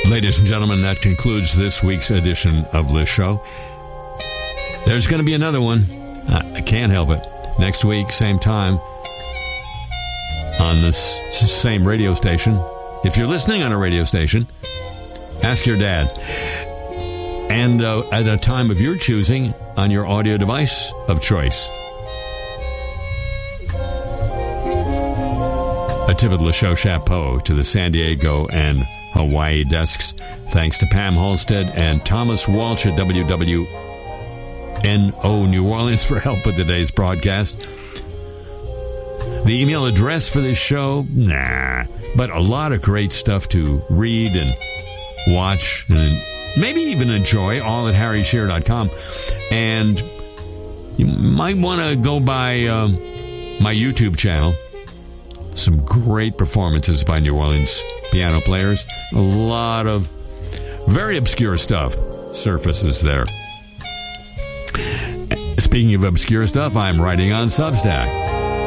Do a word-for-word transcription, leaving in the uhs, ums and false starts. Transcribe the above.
Ladies and gentlemen, that concludes this week's edition of the show. There's going to be another one. I can't help it. Next week, same time, on this same radio station. If you're listening on a radio station, ask your dad. And uh, at a time of your choosing on your audio device of choice. A tip of the show chapeau to the San Diego and Hawaii desks. Thanks to Pam Halstead and Thomas Walsh at W W N O New Orleans for help with today's broadcast. The email address for this show, nah, but a lot of great stuff to read and watch and maybe even enjoy, all at harry shearer dot com. And you might want to go by um, my YouTube channel. Some great performances by New Orleans piano players. A lot of very obscure stuff surfaces there. Speaking of obscure stuff, I'm writing on Substack.